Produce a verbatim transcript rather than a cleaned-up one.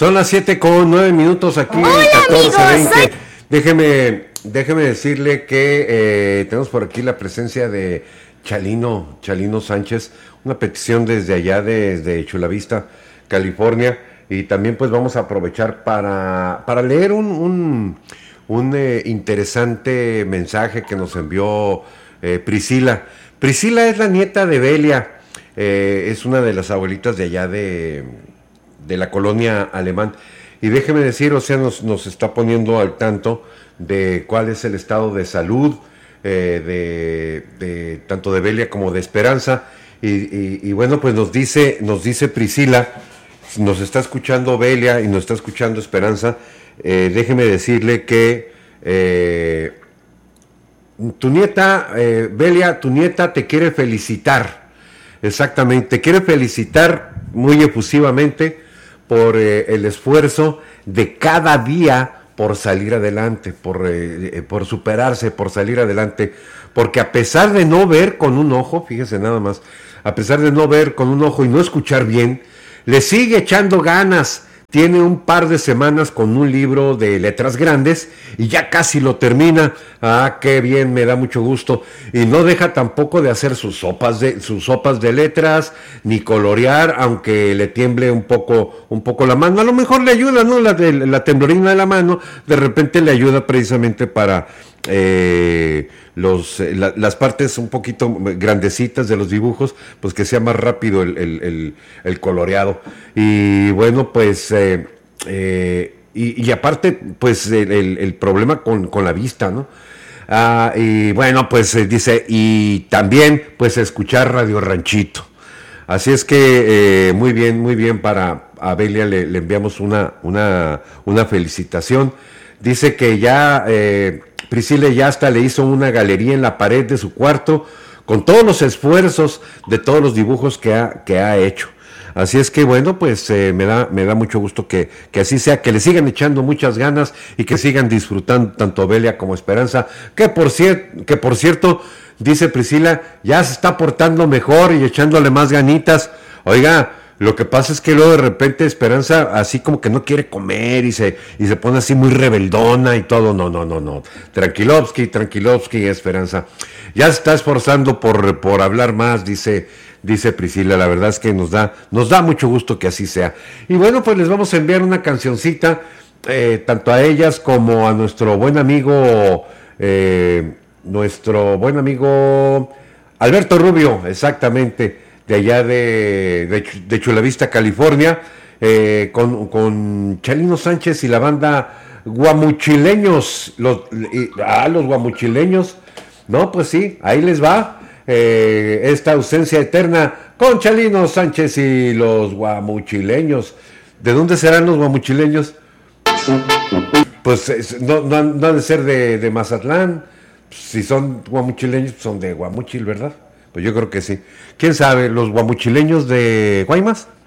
Son las siete con nueve minutos aquí en Hola, catorce veinte. amigos. Déjeme, déjeme decirle que eh, tenemos por aquí la presencia de Chalino, Chalino Sánchez, una petición desde allá, desde Chula Vista, California, y también pues vamos a aprovechar para, para leer un, un, un eh, interesante mensaje que nos envió eh, Priscila. Priscila es la nieta de Belia, eh, es una de las abuelitas de allá de, de la colonia Alemán. Y déjeme decir, o sea, nos, nos está poniendo al tanto de cuál es el estado de salud eh, de, de tanto de Belia como de Esperanza. Y, y, y bueno, pues nos dice, nos dice Priscila, nos está escuchando Belia y nos está escuchando Esperanza. Eh, déjeme decirle que eh, tu nieta, eh, Belia, tu nieta te quiere felicitar. Exactamente, te quiere felicitar muy efusivamente por eh, el esfuerzo de cada día por salir adelante, por, eh, por superarse, por salir adelante, porque a pesar de no ver con un ojo, fíjese nada más, a pesar de no ver con un ojo y no escuchar bien, le sigue echando ganas. Tiene un par de semanas con un libro de letras grandes y ya casi lo termina. Ah, qué bien, me da mucho gusto. Y no deja tampoco de hacer sus sopas de, sus sopas de letras, ni colorear, aunque le tiemble un poco, un poco la mano. A lo mejor le ayuda, ¿no? La, de, la temblorina de la mano, de repente le ayuda precisamente para eh, los, la, las partes un poquito grandecitas de los dibujos, pues que sea más rápido el, el, el, el coloreado. Y bueno, pues eh, eh, y, y aparte, pues el, el, el problema con, con la vista, ¿no? Ah, y bueno, pues eh, dice, y también pues escuchar Radio Ranchito. Así es que eh, muy bien, muy bien, para Abelia le, le enviamos una, una, una felicitación. Dice que ya eh, Priscila ya hasta le hizo una galería en la pared de su cuarto con todos los esfuerzos de todos los dibujos que ha, que ha hecho. Así es que bueno, pues eh, me da me da mucho gusto que, que así sea, que le sigan echando muchas ganas y que sigan disfrutando tanto Belia como Esperanza, que por cier- que por cierto, dice Priscila, ya se está portando mejor y echándole más ganitas. Oiga, lo que pasa es que luego de repente Esperanza así como que no quiere comer y se y se pone así muy rebeldona y todo. No, no, no, no. Tranquilovsky, Tranquilovsky, Esperanza. Ya se está esforzando por, por hablar más, dice, dice Priscila. La verdad es que nos da, nos da mucho gusto que así sea. Y bueno, pues les vamos a enviar una cancioncita, eh, tanto a ellas como a nuestro buen amigo, eh, nuestro buen amigo Alberto Rubio, exactamente, de allá de, de, de Chula Vista, California, eh, con, con Chalino Sánchez y la banda Guamuchileños. Los, y, ah, los Guamuchileños. No, pues sí, ahí les va eh, esta ausencia eterna con Chalino Sánchez y los Guamuchileños. ¿De dónde serán los Guamuchileños? Pues es, no, no, no han de ser de, de Mazatlán. Si son guamuchileños, son de Guamuchil, ¿verdad? Pues yo creo que sí. ¿Quién sabe? ¿Los guamuchileños de Guaymas?